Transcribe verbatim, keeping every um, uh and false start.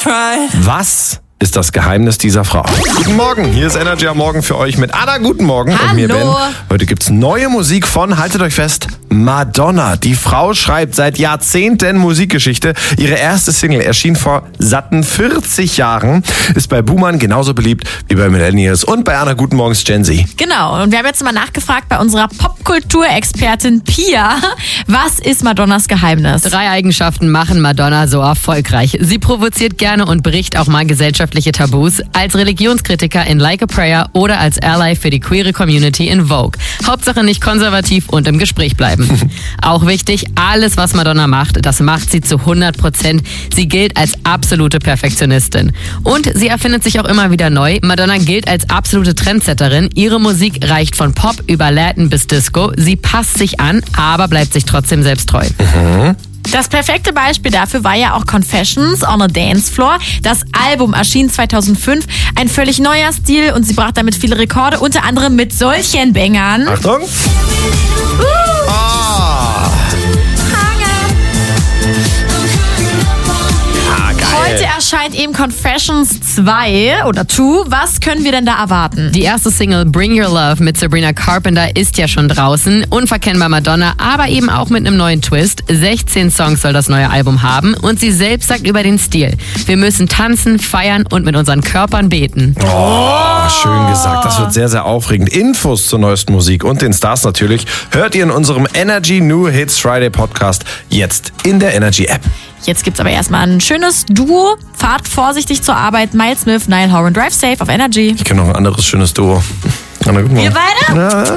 Was ist das Geheimnis dieser Frau? Guten Morgen, hier ist Energy am Morgen für euch mit Anna. Guten Morgen. Hallo. Und mir Ben. Heute gibt's neue Musik von, haltet euch fest, Madonna. Die Frau schreibt seit Jahrzehnten Musikgeschichte. Ihre erste Single erschien vor satten vierzig Jahren, ist bei Boomern genauso beliebt wie bei Millennials und bei Anna Guten Morgens Gen Z. Genau, und wir haben jetzt mal nachgefragt bei unserer Popkulturexpertin Pia, was ist Madonnas Geheimnis? Drei Eigenschaften machen Madonna so erfolgreich. Sie provoziert gerne und bricht auch mal gesellschaftliche Tabus. Als Religionskritiker in Like a Prayer oder als Ally für die queere Community in Vogue. Hauptsache nicht konservativ und im Gespräch bleiben. Auch wichtig, alles was Madonna macht, das macht sie zu hundert Prozent. Sie gilt als absolute Perfektionistin. Und sie erfindet sich auch immer wieder neu. Madonna gilt als absolute Trendsetterin. Ihre Musik reicht von Pop über Latin bis Disco. Sie passt sich an, aber bleibt sich trotzdem selbst treu. Mhm. Das perfekte Beispiel dafür war ja auch Confessions on a Dance Floor. Das Album erschien zweitausendfünf, ein völlig neuer Stil und sie brach damit viele Rekorde, unter anderem mit solchen Bängern. Achtung! Uh. Ah. Heute erscheint eben Confessions zwei oder zwei. Was können wir denn da erwarten? Die erste Single Bring Your Love mit Sabrina Carpenter ist ja schon draußen. Unverkennbar Madonna, aber eben auch mit einem neuen Twist. sechzehn Songs soll das neue Album haben und sie selbst sagt über den Stil: Wir müssen tanzen, feiern und mit unseren Körpern beten. Oh, schön gesagt. Das wird sehr, sehr aufregend. Infos zur neuesten Musik und den Stars natürlich hört ihr in unserem Energy New Hits Friday Podcast jetzt in der Energy App. Jetzt gibt's aber erstmal ein schönes Duo. Fahrt vorsichtig zur Arbeit. Miles Smith, Niall Horan, Drive Safe auf Energy. Ich kenne noch ein anderes schönes Duo. Anna, guten Morgen. Wir beide? Ja.